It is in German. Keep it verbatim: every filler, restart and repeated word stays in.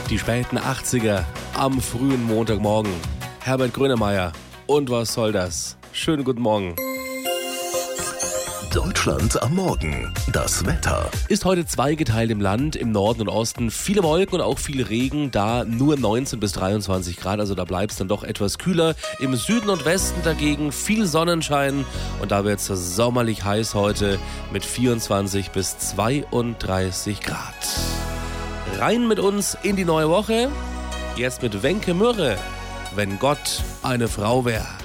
Die späten achtziger am frühen Montagmorgen. Herbert Grönemeyer. Und was soll das? Schönen guten Morgen. Deutschland am Morgen. Das Wetter. Ist heute zweigeteilt im Land, im Norden und Osten. Viele Wolken und auch viel Regen, da nur neunzehn bis dreiundzwanzig Grad, also da bleibt es dann doch etwas kühler. Im Süden und Westen dagegen viel Sonnenschein und da wird es sommerlich heiß heute mit vierundzwanzig bis zweiunddreißig Grad. Rein mit uns in die neue Woche, jetzt mit Wenke Mürre, wenn Gott eine Frau wäre.